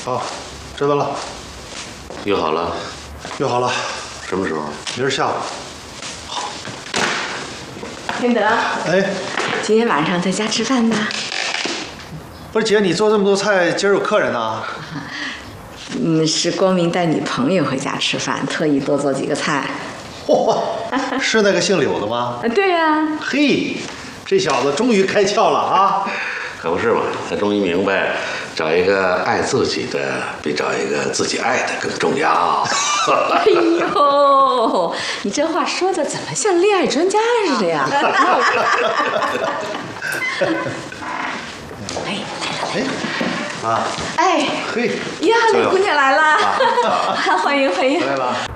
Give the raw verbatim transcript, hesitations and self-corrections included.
好，知道了。 约好了。 约好了。 什么时候？ 明儿下午。 好。 天德。 哎。 今天晚上在家吃饭吧？ 不是姐，你做这么多菜，今儿有客人呢。 嗯，是光明带女朋友回家吃饭，特意多做几个菜。 嚯，是那个姓柳的吗？ 啊，对呀。 嘿，这小子终于开窍了啊！ 可不是嘛，他终于明白，找一个爱自己的比找一个自己爱的更重要。 哎呦，你这话说的怎么像恋爱专家似的呀？哎， 哎，啊， 哎， 嘿， 呀，那姑娘来了，欢迎欢迎。 来了。